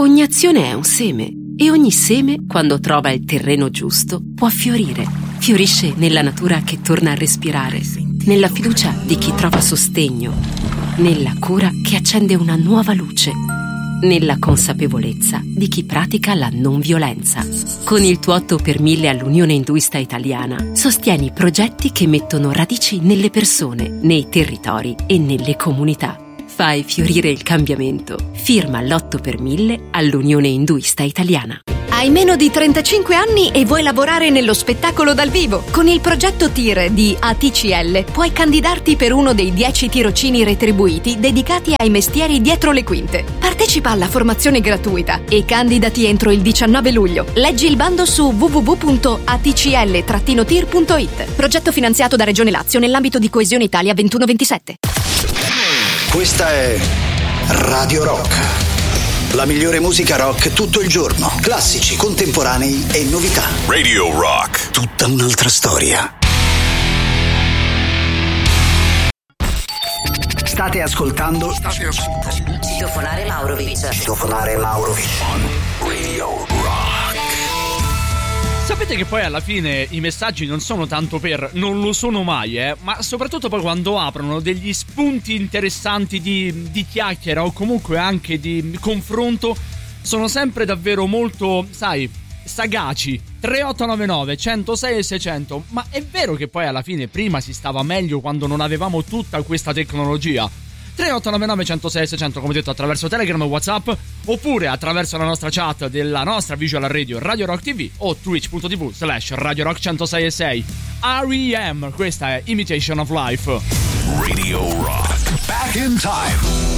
Ogni azione è un seme e ogni seme, quando trova il terreno giusto, può fiorire. Fiorisce nella natura che torna a respirare, nella fiducia di chi trova sostegno, nella cura che accende una nuova luce, nella consapevolezza di chi pratica la non violenza. Con il tuo 8x1000 all'Unione Induista Italiana sostieni progetti che mettono radici nelle persone, nei territori e nelle comunità. Fai fiorire il cambiamento. Firma l'8x1000 all'Unione Induista Italiana. Hai meno di 35 anni e vuoi lavorare nello spettacolo dal vivo? Con il progetto TIR di ATCL puoi candidarti per uno dei 10 tirocini retribuiti dedicati ai mestieri dietro le quinte. Partecipa alla formazione gratuita e candidati entro il 19 luglio. Leggi il bando su www.atcl-tir.it. Progetto finanziato da Regione Lazio nell'ambito di Coesione Italia 21-27. Questa è Radio Rock. La migliore musica rock tutto il giorno. Classici, contemporanei e novità. Radio Rock. Tutta un'altra storia. State ascoltando Citofonare Maurovic. Citofonare Maurovic. Radio Rock. Sapete che poi alla fine i messaggi non sono tanto per, non lo sono mai, ma soprattutto poi quando aprono degli spunti interessanti di chiacchiera o comunque anche di confronto, sono sempre davvero molto, sai, sagaci. 3899 106 e 600. Ma è vero che poi alla fine prima si stava meglio quando non avevamo tutta questa tecnologia? 3899 106 600, come detto, attraverso Telegram e WhatsApp, oppure attraverso la nostra chat della nostra visual radio Radio Rock TV o twitch.tv/Radio Rock 106 e 6. R.E.M. Questa è Imitation of Life. Radio Rock. Back in time.